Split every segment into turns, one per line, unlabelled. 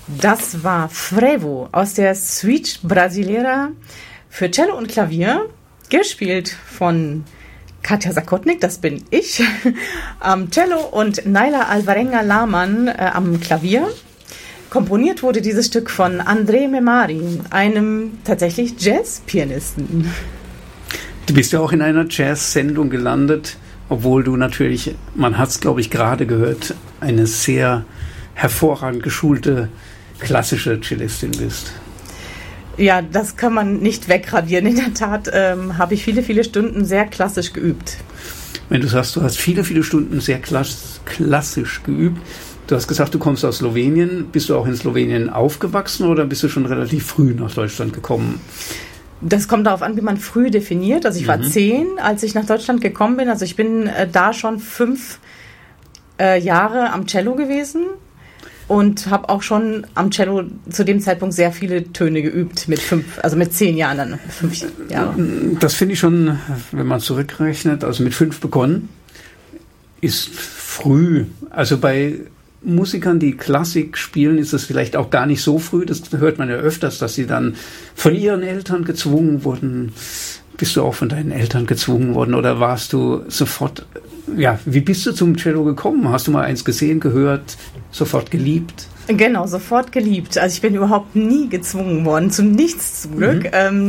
Das war Frevo aus der Suite Brasileira für Cello und Klavier, gespielt von Katja Sakotnik, das bin ich, am Cello und Naila Alvarenga-Lahmann am Klavier. Komponiert wurde dieses Stück von André Memari, einem tatsächlich Jazz-Pianisten.
Du bist ja auch in einer Jazz-Sendung gelandet, obwohl du natürlich, man hat es glaube ich gerade gehört, eine sehr hervorragend geschulte klassische Cellistin bist.
Ja, das kann man nicht wegradieren. In der Tat habe ich viele, viele Stunden sehr klassisch geübt.
Wenn du sagst, du hast viele, viele Stunden sehr klassisch geübt, du hast gesagt, du kommst aus Slowenien. Bist du auch in Slowenien aufgewachsen oder bist du schon relativ früh nach Deutschland gekommen?
Das kommt darauf an, wie man früh definiert. Also ich war 10, als ich nach Deutschland gekommen bin. Also ich bin da schon 5 Jahre am Cello gewesen. Und habe auch schon am Cello zu dem Zeitpunkt sehr viele Töne geübt, mit 10 Jahren dann, 5 Jahre.
Das finde ich schon, wenn man zurückrechnet, also mit 5 begonnen, ist früh. Also bei Musikern, die Klassik spielen, ist es vielleicht auch gar nicht so früh. Das hört man ja öfters, dass sie dann von ihren Eltern gezwungen wurden. Bist du auch von deinen Eltern gezwungen worden oder warst du sofort, ja, wie bist du zum Cello gekommen? Hast du mal eins gesehen, gehört, sofort geliebt?
Genau, sofort geliebt. Also ich bin überhaupt nie gezwungen worden, zu nichts zum Glück.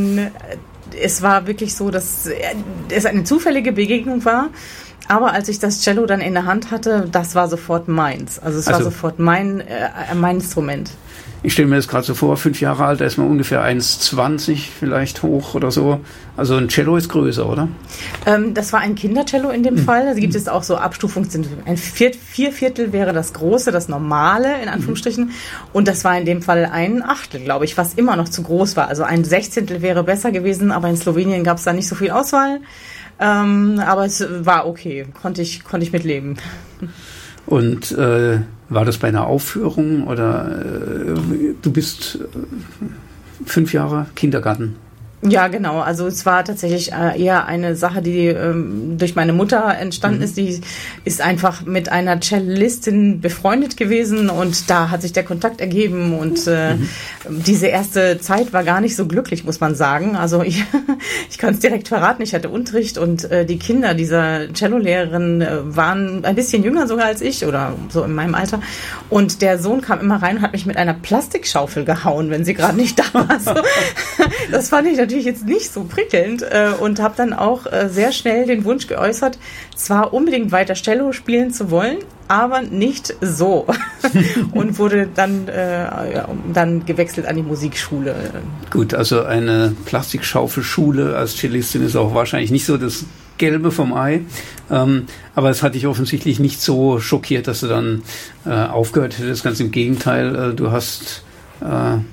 Es war wirklich so, dass es eine zufällige Begegnung war. Aber als ich das Cello dann in der Hand hatte, das war sofort meins. Also es war sofort mein Instrument.
Ich stelle mir das gerade so vor, 5 Jahre alt, da ist man ungefähr 1,20 vielleicht hoch oder so. Also ein Cello ist größer, oder?
Das war ein Kindercello in dem Fall. Also gibt es auch so Abstufungen. Ein Vierviertel wäre das große, das normale, in Anführungsstrichen. Und das war in dem Fall ein Achtel, glaube ich, was immer noch zu groß war. Also ein Sechzehntel wäre besser gewesen, aber in Slowenien gab es da nicht so viel Auswahl. Aber es war okay, konnte ich mitleben.
Und war das bei einer Aufführung oder du bist 5 Jahre Kindergarten?
Ja, genau. Also es war tatsächlich eher eine Sache, die durch meine Mutter entstanden ist. Die ist einfach mit einer Cellistin befreundet gewesen und da hat sich der Kontakt ergeben und diese erste Zeit war gar nicht so glücklich, muss man sagen. Also ich kann es direkt verraten, ich hatte Unterricht und die Kinder dieser Cellolehrerin waren ein bisschen jünger sogar als ich oder so in meinem Alter und der Sohn kam immer rein und hat mich mit einer Plastikschaufel gehauen, wenn sie gerade nicht da war. So, das fand ich natürlich jetzt nicht so prickelnd und habe dann auch sehr schnell den Wunsch geäußert, zwar unbedingt weiter Cello spielen zu wollen, aber nicht so. Und wurde dann gewechselt an die Musikschule.
Gut, also eine Plastikschaufel-Schule als Cellistin ist auch wahrscheinlich nicht so das Gelbe vom Ei. Aber es hat dich offensichtlich nicht so schockiert, dass du dann aufgehört hättest. Ganz im Gegenteil, du hast